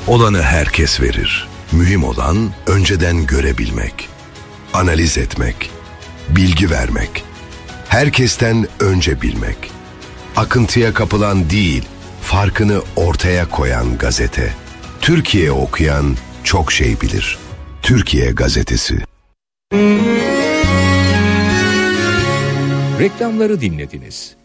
Olanı herkes verir. Mühim olan önceden görebilmek, analiz etmek, bilgi vermek, herkesten önce bilmek. Akıntıya kapılan değil, farkını ortaya koyan gazete. Türkiye okuyan çok şey bilir. Türkiye Gazetesi. Reklamları dinlediniz.